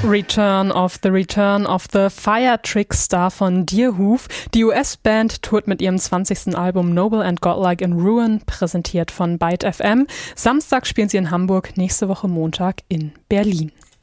Return of the Fire Trickstar von Deerhoof. Die US-Band tourt mit ihrem 20. Album Noble and Godlike in Ruin, präsentiert von Byte FM. Samstag spielen sie in Hamburg, nächste Woche Montag in Berlin.